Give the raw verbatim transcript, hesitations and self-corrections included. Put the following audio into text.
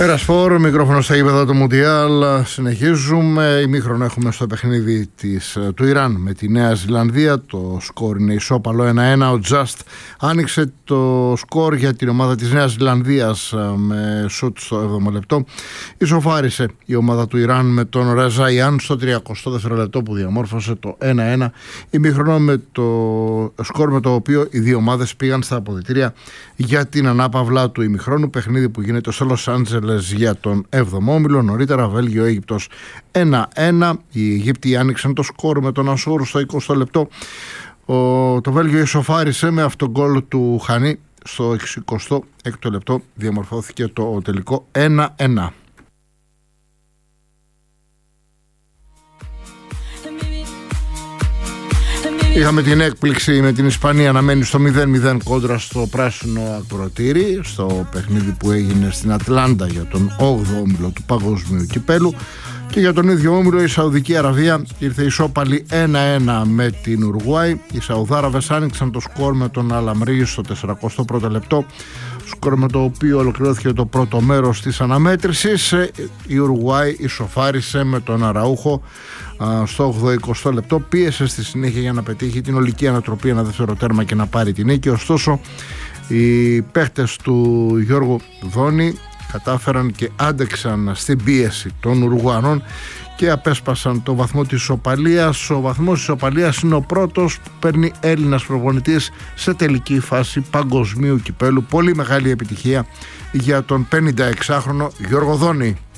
Περασφόρ, μικρόφωνο στα γήπεδα του Μουντιάλ. Συνεχίζουμε. Ημίχρονο έχουμε στο παιχνίδι της, του Ιράν με τη Νέα Ζηλανδία. Το σκορ είναι ισόπαλο ένα ένα. Ο Just άνοιξε το σκορ για την ομάδα της Νέας Ζηλανδίας με σουτ στο έβδομο λεπτό. Ισοφάρισε η ομάδα του Ιράν με τον Ρεζά Ιάν στο τριακοστό δεύτερο λεπτό που διαμόρφωσε το ένα ένα. Ημίχρονο με το σκορ με το οποίο οι δύο ομάδες πήγαν στα αποδυτήρια για την ανάπαυλα του ημιχρόνου. Παιχνίδι που γίνεται στο Λος Άντζελες για τον έβδομο όμιλο. Νωρίτερα Βέλγιο-Αίγυπτος ένα ένα. Οι Αιγύπτιοι άνοιξαν το σκορ με τον Ασούρ στο εικοστό λεπτό. Ο, το Βέλγιο ισοφάρισε με αυτό γκολ του Χανί στο εξηκοστό έκτο λεπτό. Διαμορφώθηκε το τελικό ένα ένα. Είχαμε την έκπληξη με την Ισπανία να μένει στο μηδέν μηδέν κόντρα στο πράσινο ακροτήρι στο παιχνίδι που έγινε στην Ατλάντα για τον όγδοο όμιλο του Παγκόσμιου Κυπέλου. Και για τον ίδιο όμιλο η Σαουδική Αραβία ήρθε ισόπαλη ένα ένα με την Ουρουάη. Οι Σαουδάραβες άνοιξαν το σκορ με τον Αλαμρί στο σαρανταprv�ο πρώτο λεπτό, σκορ με το οποίο ολοκληρώθηκε το πρώτο μέρος της αναμέτρησης. Η Ουρουάη ισοφάρισε με τον Αραούχο στο ογδοηκοστό λεπτό, πίεσε στη συνέχεια για να πετύχει την ολική ανατροπή, ένα δεύτερο τέρμα και να πάρει την νίκη. Ωστόσο οι παίχτες του Γιώργου Δόνη κατάφεραν και άντεξαν στην πίεση των Ουρουγουανών και απέσπασαν το βαθμό της ισοπαλίας. Ο βαθμός της ισοπαλίας είναι ο πρώτος που παίρνει Έλληνας προπονητής σε τελική φάση Παγκοσμίου Κυπέλου. Πολύ μεγάλη επιτυχία για τον πενηνταεξάχρονο Γιώργο Δόνη.